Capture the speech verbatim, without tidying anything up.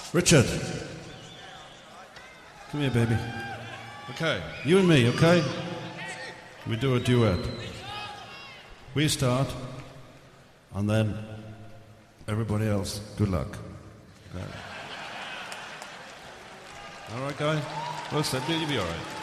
Richard. Come here, baby. Okay, you and me, okay? We do a duet. We start, and then everybody else, good luck. Okay. All right, guys? Well said, you'll be all right.